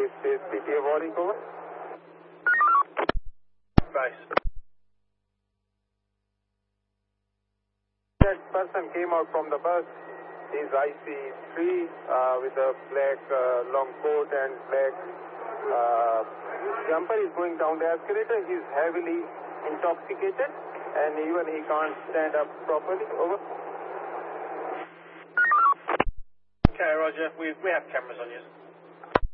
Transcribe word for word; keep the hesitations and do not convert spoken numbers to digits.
Police State P T A Warwick, over. Base. That person came out from the bus. He's I C three uh, with a black uh, long coat and black uh, jumper. He's going down the escalator. He's heavily intoxicated and even he can't stand up properly, over. Okay, Roger. We, we have cameras on you.